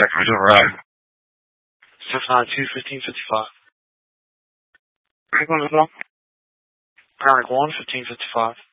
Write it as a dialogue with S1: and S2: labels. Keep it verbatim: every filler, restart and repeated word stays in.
S1: check me doing right.
S2: six nine two, fifteen fifty-five.
S1: Are you going to go?
S2: Parent one, fifteen fifty-five.